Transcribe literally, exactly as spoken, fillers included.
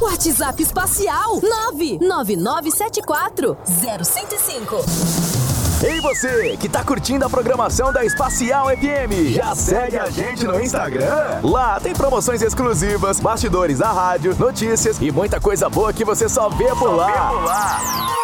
WhatsApp Espacial nove nove nove sete quatro zero zero cinco. Ei você, que tá curtindo a programação da Espacial F M, já segue a gente no Instagram? Lá tem promoções exclusivas, bastidores da rádio, notícias e muita coisa boa que você só vê por lá.